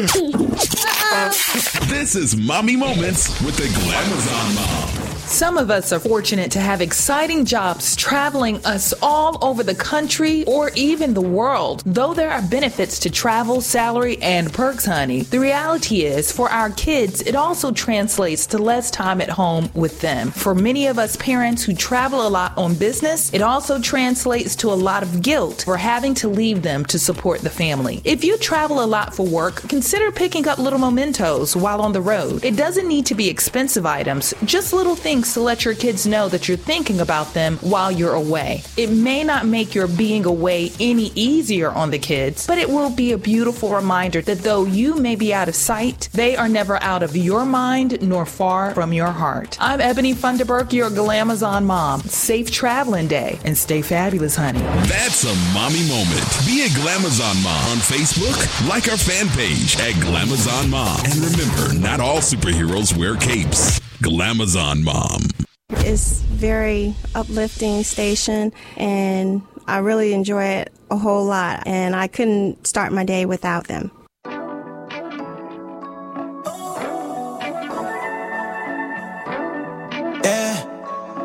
This is Mommy Moments with the Glamazon Mom. Some of us are fortunate to have exciting jobs traveling us all over the country or even the world. Though there are benefits to travel, salary, and perks, honey, the reality is for our kids, it also translates to less time at home with them. For many of us parents who travel a lot on business, it also translates to a lot of guilt for having to leave them to support the family. If you travel a lot for work, consider picking up little mementos while on the road. It doesn't need to be expensive items, just little things to let your kids know that you're thinking about them while you're away. It may not make your being away any easier on the kids, but it will be a beautiful reminder that though you may be out of sight, they are never out of your mind nor far from your heart. I'm Ebony Funderburk, your Glamazon mom. Safe traveling day and stay fabulous, honey. That's a mommy moment. Be a Glamazon mom on Facebook. Like our fan page at Glamazon Mom. And remember, not all superheroes wear capes. Glamazon Mom. It's very uplifting station, and I really enjoy it a whole lot, and I couldn't start my day without them.